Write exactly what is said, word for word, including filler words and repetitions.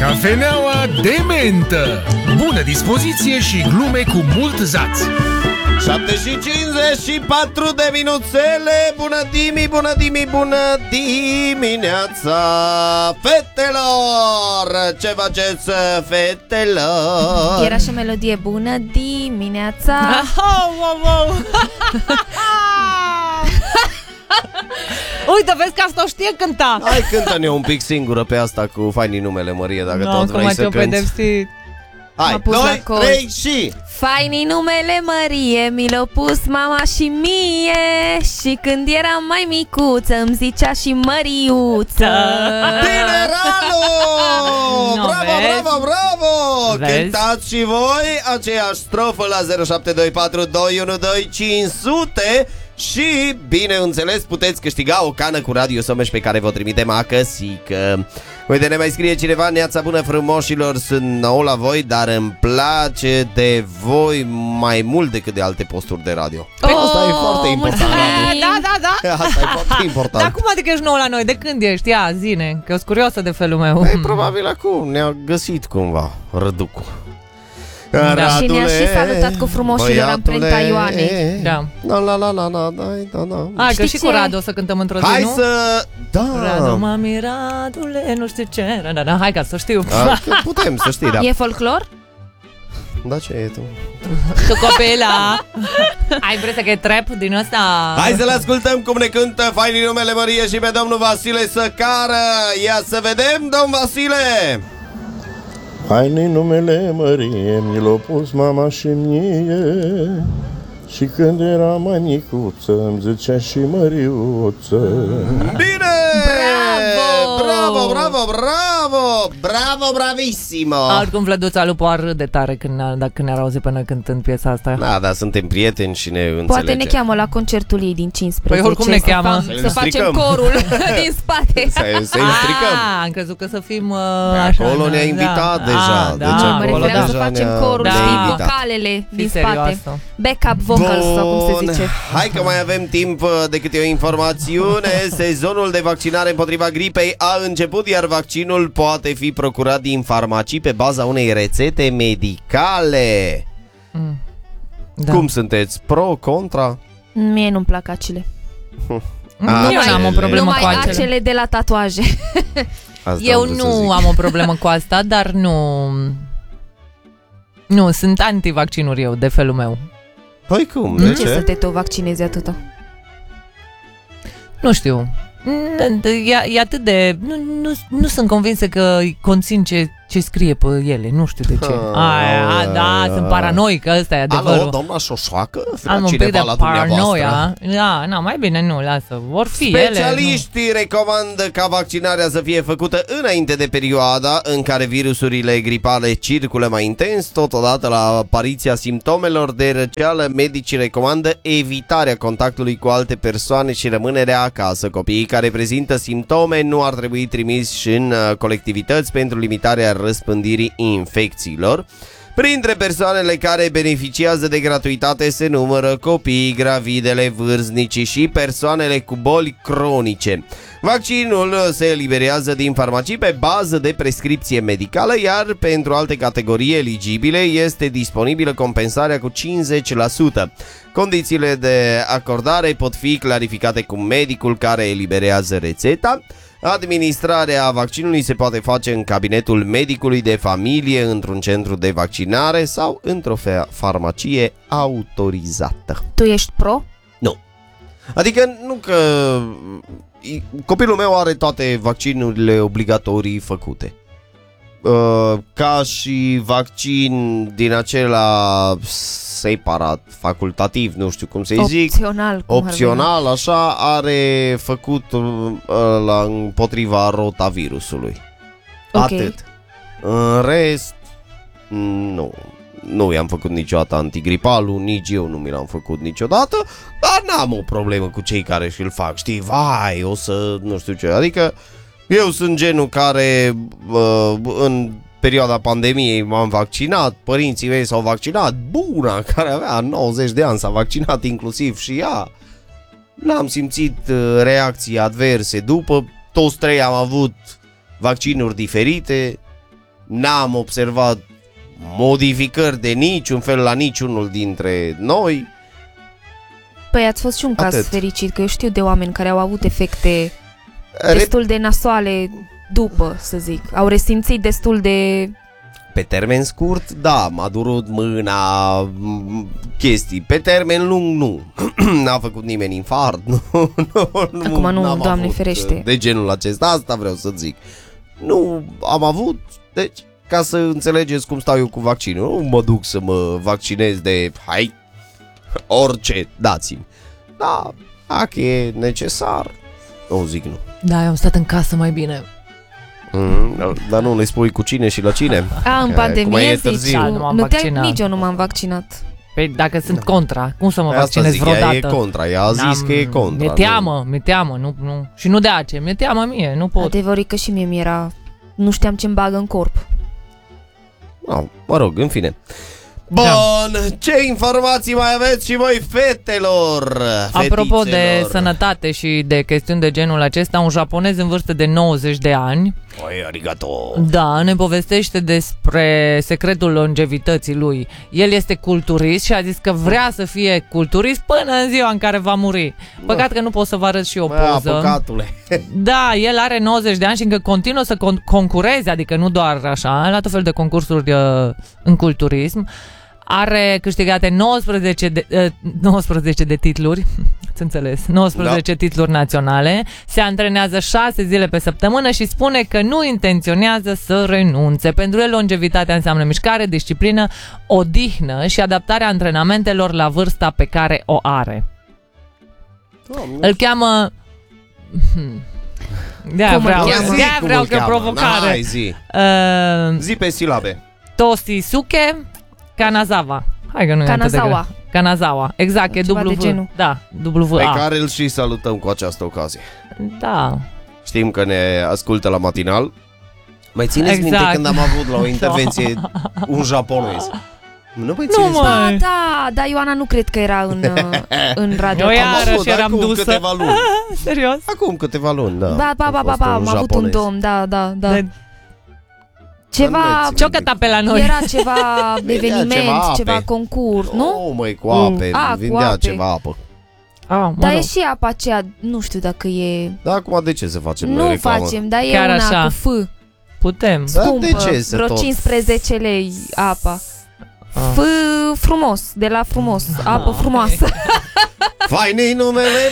Cafeneaua de mentă. Bună dispoziție și glume cu mult zaț. șapte și cincizeci și patru de minuțele. Bună dimi, bună dimi, bună dimineața, fetelor! Ce faceți, fetelor? Era și o melodie. Bună dimineața. Oh, oh, oh. Uite, vezi că asta o știe cânta. Hai, cântă-ne un pic singură pe asta cu fainii numele Mărie, dacă no, tot vrei să cânti. pedepsit. Hai, doi, trei și... Faini numele Mărie, mi l-a pus mama și mie. Și când eram mai micuță îmi zicea și Măriuță. Bine, Ralu! No, Bravo, vezi? bravo, bravo! Vezi? Cântați și voi aceeași strofă la zero șapte doi patru doi unu doi cinci zero zero. Și, bineînțeles, puteți câștiga o cană cu Radio Someș pe care vă trimitem acăsică. Uite, ne mai scrie cineva: neața bună, frumoșilor, sunt nou la voi, dar îmi place de voi mai mult decât de alte posturi de radio. Oh, Asta e foarte important. mulțumim. Da, da, da. Asta e foarte important. Dar cum adică ești nou la noi? De când ești? Ia, zine, că eu sunt curioasă de felul meu. E, probabil acum ne-a găsit cumva Răducu. Da. Și ne-a și salutat cu frumoșilor amprenta Ioanei. Da. La la la la la da da da. Hai, că Știi și ce? cu Radu o să cântăm într-o zi, Hai nu? să... Da. Radu, mami, Radule, nu știu ce. Da, da, da, hai ca să știu. Da, putem să știi, da. E folclor? Da, ce e tu? Tu copila. Ai impresia că e trap din ăsta? Hai să-l ascultăm cum ne cântă fainii numele Mărie și pe domnul Vasile Săcară. Ia să vedem, domn Vasile. Haine numele Mărie, mi l-a pus mama și mie. Și când era mai micuță îmi zicea și Măriuță. Bine! Bravo! Bravo, bravo, bravo! Bravo, bravissimo! Oricum Vlăduța Lupu ar râde tare când, dacă ne-ar auzi pe noi cântând piesa asta. Da, da, suntem prieteni și ne înțelegem. Poate ne cheamă la concertul ei din cincisprezece. Păi oricum ne să cheamă. fac- Să-i Să facem stricăm. corul din spate. Să-i stricăm. Ah, am crezut că să fim uh, Pe așa. acolo ne-a da, invitat da. deja, Ah, deci da, Nu, mă acolo refeream să deja facem ne-a- corul, ne-a știi, invitat. vocalele din Fii spate. serioasă. Backup vocals, sau cum se zice. Hai că mai avem timp uh, de câte o informațiune. Sezonul de vaccinare împotriva gripei a început, iar vaccinul poate fi procurat din farmacii pe baza unei rețete medicale. Mm. Da. Cum sunteți? Pro, contra? Mie nu-mi plac acele. Nu, eu n-am o problemă Numai cu acele. acele de la tatuaje. Asta Eu am vrut să nu zic. am o problemă cu asta, dar nu... Nu, sunt antivaccinuri eu, de felul meu. Păi cum? De De ce ce? să te tot vaccinezi atâta? Nu știu. E, e atât de... Nu, nu, nu sunt convinsă că conțin ce, ce scrie pe ele. Nu știu de ce. Aia, da, sunt paranoică, ăsta e adevărul. Alo, doamna Șoșoacă? Am un pic Cineva de la dumneavoastră? paranoia. Da, na, mai bine nu, lasă. Vor fi ele. Specialiștii recomandă ca vaccinarea să fie făcută înainte de perioada în care virusurile gripale circulă mai intens. Totodată, la apariția simptomelor de răceală, medicii recomandă evitarea contactului cu alte persoane și rămânerea acasă. Copiii care prezintă simptome nu ar trebui trimiși în uh, colectivități pentru limitarea răspândirii infecțiilor. Printre persoanele care beneficiază de gratuitate se numără copiii, gravidele, vârstnicii și persoanele cu boli cronice. Vaccinul se eliberează din farmacii pe bază de prescripție medicală, iar pentru alte categorii eligibile este disponibilă compensarea cu cincizeci la sută. Condițiile de acordare pot fi clarificate cu medicul care eliberează rețeta. Administrarea vaccinului se poate face în cabinetul medicului de familie, într-un centru de vaccinare sau într-o farmacie autorizată. Tu ești pro? Nu. Adică nu că... Copilul meu are toate vaccinurile obligatorii făcute. Ca și vaccin din acela separat, facultativ, nu știu cum să-i zic. Opțional. cum ar Opțional, așa, are făcut uh, la împotriva rotavirusului. Ok. Atât. În rest, nu. Nu i-am făcut niciodată antigripalul, nici eu nu mi l-am făcut niciodată, dar n-am o problemă cu cei care și-l fac. Știi, vai, o să nu știu ce. Adică eu sunt genul care uh, în perioada pandemiei m-am vaccinat, părinții mei s-au vaccinat, buna care avea nouăzeci de ani s-a vaccinat inclusiv și ea. N-am simțit uh, reacții adverse. După toți trei am avut vaccinuri diferite. n-am observat modificări de niciun fel la niciunul dintre noi. Păi ați fost și un caz Atât. fericit, că eu știu de oameni care au avut efecte destul de nasoale după, să zic. Au resimțit destul de... Pe termen scurt, da, m-a durut mâna, m- chestii. Pe termen lung, nu. N-a făcut nimeni infart. Nu, nu, Acum nu, n-am Doamne avut ferește. de genul acesta, asta vreau să zic. Nu am avut, deci, ca să înțelegeți cum stau eu cu vaccinul, nu mă duc să mă vaccinez de, hai, orice, dați-mi. Da, dacă e necesar, nu zic nu. Da, eu am stat în casă mai bine. Mm, dar nu le spui cu cine și la cine. A, în Că acum pandemie, e zici, târziu. Da, nu m-am nu te-ai, vaccinat. nici eu nu m-am vaccinat. Păi dacă sunt contra, cum să mă Asta vaccinez zic, vreodată? ea e contra, ea a zis N-am- că e contra. Mi-e nu? teamă, mi-e teamă, nu, nu. Și nu de ace, mi-e teamă mie, nu pot. Adevărul e că și mie mi-era... Nu știam ce-mi bagă în corp. No, mă rog, în fine. Da. Bun, ce informații mai aveți și voi, fetelor? Apropo de fetițelor? sănătate și de chestiuni de genul acesta, un japonez în vârstă de nouăzeci de ani, Oi, arigato. da, ne povestește despre secretul longevității lui. El este culturist și a zis că vrea să fie culturist până în ziua în care va muri. Păcat că nu pot să vă arăt și o Bă, poză. păcatule. Da, el are nouăzeci de ani și încă continuă să con- concureze, adică nu doar așa, la tot fel de concursuri uh, în culturism. Are câștigate nouăsprezece de, uh, nouăsprezece de titluri, ați înțeles, nouăsprezece da. titluri naționale, se antrenează șase zile pe săptămână și spune că nu intenționează să renunțe. Pentru el longevitatea înseamnă mișcare, disciplină, odihnă și adaptarea antrenamentelor la vârsta pe care o are. Doamne. Îl cheamă... De-aia Cum îl vreau, cheamă? de-aia Cum vreau îl că cheamă? provocare. Hai, zi. Uh, Zi pe silabe. Tosisuke Kanazawa. Hai că nu e atât de Kanazawa. greu. Kanazawa. Exact, e Ceva de W. genul. Da, W Pe A. care îl și salutăm cu această ocazie. Da. Știm că ne ascultă la matinal. Mai țineți Exact. minte când am avut la o intervenție un japonez? Nu mai Nu, țineți mă. Da, da, dar Ioana nu cred că era în, uh, în radio. Eu Am iarăși avut eram acum dusă. câteva luni. Serios? Acum câteva luni, da. Ba, ba, A ba, ba, fost ba, un am avut un japonez. domn, da, da, da. De... Ceva, Dar Ciocăta pe la noi. era ceva Vendea eveniment, ceva ape. ceva concurs, nu? Nu, măi, cu ape. Mm. A, cu Vindea ape. ceva apă. Ah, mă Dar rog. e și apa aceea, nu știu dacă e... Dar acum de ce să facem noi Nu reclamă? facem, dar e Chiar una așa. cu F, Putem. Da, scumpă, de ce să vreo tot? cincisprezece lei apa. Ah. F frumos, de la frumos, apă frumoasă. Fain-i numele